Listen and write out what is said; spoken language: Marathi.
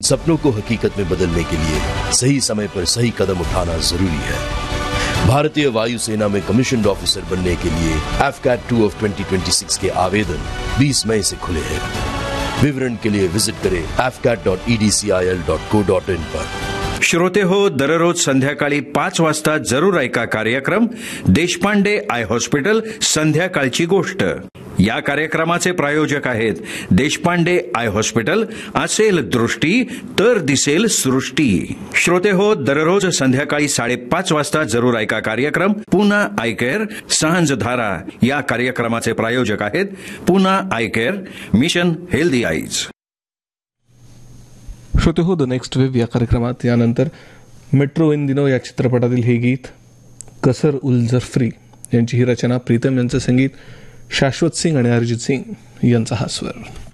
सपनों को हकीकत में बदलने के लिए सही समय पर सही कदम उठाना जरूरी है। भारतीय वायुसेना में कमीशन्ड ऑफिसर बनने के लिए AFCAT 2 of 2026 के आवेदन 20 मई से खुले हैं। विवरण के लिए विजिट करें afcat.edcil.co.in पर। श्रोते हो, दररोज संध्याकाळी 5 वाजता जरूर ऐका कार्यक्रम देशपांडे आय हॉस्पिटल संध्याकाळची गोष्ट। या कार्यक्रमाचे प्रायोजक आहेत देशपांडे आय हॉस्पिटल। असेल दृष्टी तर दिसेल सृष्टी। श्रोते हो, दररोज संध्याकाळी 5:30 वाजता जरूर ऐका कार्यक्रम पूना आय केअर सांझधारा। या कार्यक्रमाचे प्रायोजक आहेत Poona I care, mission healthy eyes. श्रोते हो, द नेक्स्ट वेव या कार्यक्रमात यानंतर मेट्रो इन दिनो या चित्रपटातील हे गीत कसर उल जफरी यांची ही रचना, प्रीतम यांचं संगीत, शाश्वत सिंग आणि अरिजित सिंग यांचा हा स्वर।